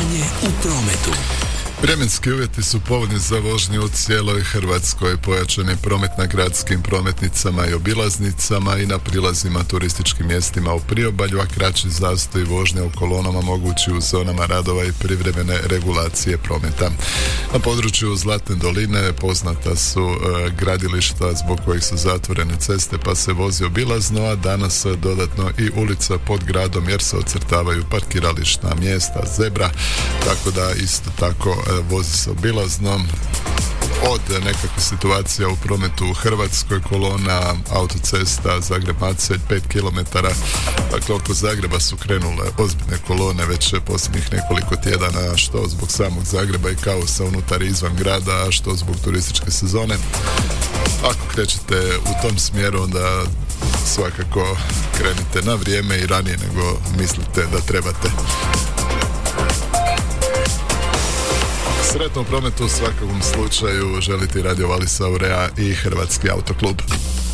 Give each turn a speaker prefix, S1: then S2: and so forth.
S1: Stanje u prometu.
S2: Vremenski uvjeti su povoljni za vožnju u cijeloj Hrvatskoj. Pojačan je promet na gradskim prometnicama i obilaznicama i na prilazima turističkim mjestima u priobalju, a kraći zastoj vožnje u kolonama mogući u zonama radova i privremene regulacije prometa. Na području Zlatne doline poznata su gradilišta zbog kojih su zatvorene ceste pa se vozi obilazno, a danas dodatno i ulica pod gradom jer se ocrtavaju parkirališna mjesta, zebra, tako da isto tako vozi se obilazno. Od nekakve situacija u prometu u Hrvatskoj, kolona autocesta Zagreb-Macelj 5 km, dakle oko Zagreba su krenule ozbiljne kolone već posljednjih nekoliko tjedana, što zbog samog Zagreba i kaosa unutar i izvan grada, a što zbog turističke sezone. Ako krećete u tom smjeru, onda svakako krenite na vrijeme i ranije nego mislite da trebate. Sretno u prometu u svakom slučaju želiti Radio Vallis Aurea i Hrvatski autoklub.